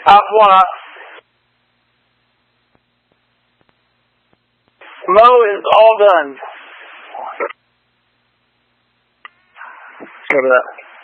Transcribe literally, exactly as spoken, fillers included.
I wanna. Mow is all done. Cover that.